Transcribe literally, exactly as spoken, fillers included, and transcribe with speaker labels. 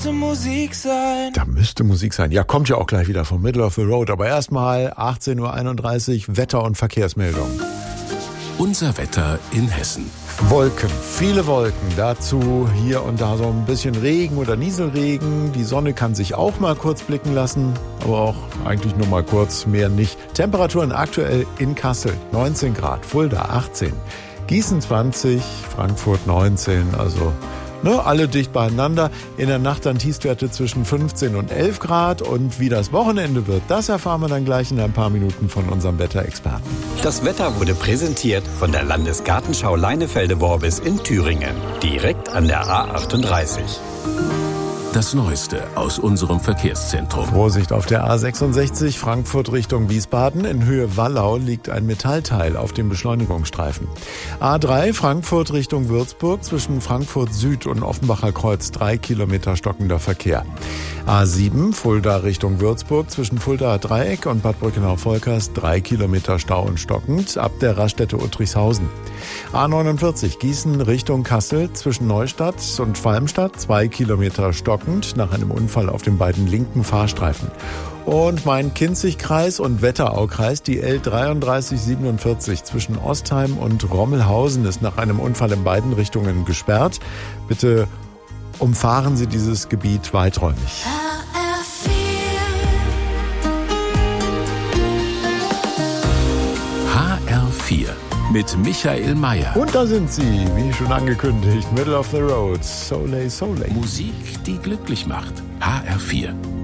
Speaker 1: müsste Musik sein.
Speaker 2: Da müsste Musik sein. Ja, kommt ja auch gleich wieder vom Middle of the Road. Aber erstmal achtzehn Uhr einunddreißig, Wetter- und Verkehrsmeldung.
Speaker 3: Unser Wetter in Hessen.
Speaker 2: Wolken, viele Wolken. Dazu hier und da so ein bisschen Regen oder Nieselregen. Die Sonne kann sich auch mal kurz blicken lassen, aber auch eigentlich nur mal kurz, mehr nicht. Temperaturen aktuell in Kassel neunzehn Grad, Fulda achtzehn, Gießen zwanzig, Frankfurt neunzehn, also ne, alle dicht beieinander. In der Nacht dann Tiefstwerte zwischen fünfzehn und elf Grad. Und wie das Wochenende wird, das erfahren wir dann gleich in ein paar Minuten von unserem Wetterexperten.
Speaker 4: Das Wetter wurde präsentiert von der Landesgartenschau Leinefelde-Worbis in Thüringen. Direkt an der A achtunddreißig.
Speaker 3: Das Neueste aus unserem Verkehrszentrum.
Speaker 2: Vorsicht auf der A sechsundsechzig, Frankfurt Richtung Wiesbaden. In Höhe Wallau liegt ein Metallteil auf dem Beschleunigungsstreifen. A drei, Frankfurt Richtung Würzburg, zwischen Frankfurt Süd und Offenbacher Kreuz, drei Kilometer stockender Verkehr. A sieben, Fulda Richtung Würzburg, zwischen Fuldaer Dreieck und Bad Brückenau-Volkers, drei Kilometer Stau und stockend, ab der Raststätte Uttrichshausen. A neunundvierzig, Gießen Richtung Kassel, zwischen Neustadt und Schwalmstadt, zwei Kilometer stockend, nach einem Unfall auf den beiden linken Fahrstreifen. Und Main-Kinzig-Kreis und Wetteraukreis, die L dreiunddreißig siebenundvierzig zwischen Ostheim und Rommelhausen ist nach einem Unfall in beiden Richtungen gesperrt. Bitte umfahren Sie dieses Gebiet weiträumig.
Speaker 3: H R vier mit Michael Mayer.
Speaker 2: Und da sind sie, wie schon angekündigt, Middle of the Road, Soleil Soleil.
Speaker 3: Musik, die glücklich macht. H R vier.